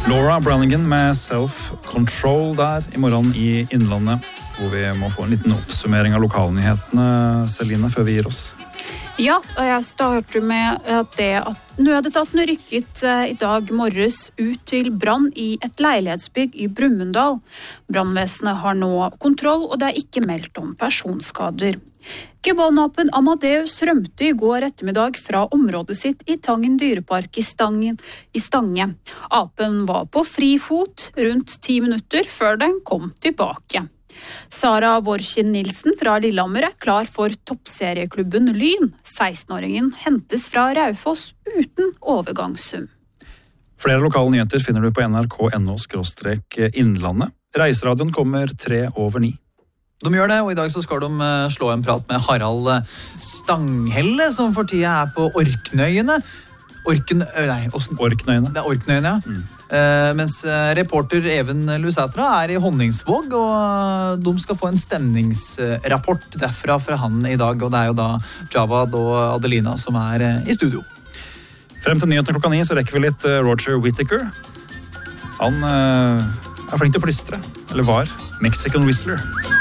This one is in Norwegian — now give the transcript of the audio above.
Laura Branigan med Self-Control der i morgen i Innlandet, hvor vi må få en liten oppsummering av lokalnyhetene, Celine, før vi gir oss. Ja, og jeg starter med at nødetaten rykket i dag morges ut til brann i et leilighetsbygg i Brumunddal. Brannvesenet har nå kontroll, og det er ikke meldt om personskader. Gebannapen Amadeus rømte i går ettermiddag fra området sitt i Tangen dyrepark i Stange. Apen var på fri fot rundt 10 minutter før den kom tilbake. Sara Vorkin Nilsen fra Lillehammer er klar for toppserieklubben Lyn. 16-åringen hentes fra Raufoss uten overgangssum. Flere lokale nyheter finner du på nrk.no/innlandet. Reiseradioen kommer 8:03. De gjør det, og i dag så skal de slå en prat med Harald Stanghelle, som for tida er på Orknøyene. Orknøyene. Det er Orknøyene, ja. Mens reporter Even Lusatra er i Honningsvåg, og de skal få en stemningsrapport derfra fra han i dag, og det er jo da Javad og Adelina som er i studio. Frem til nyhetene 9:00 så rekker vi litt Roger Whittaker. Han er flink til å plystre, eller var Mexican Whistler.